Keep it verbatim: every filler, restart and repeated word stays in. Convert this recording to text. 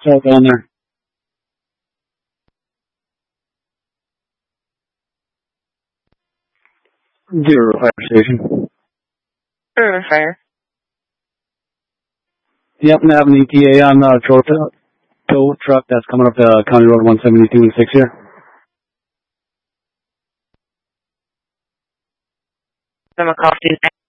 all down there. Zero fire station. Urban Fire. Yep, and I have an E T A on the tow, tow truck that's coming up to County Road one seventy-two and six here. The McCoffey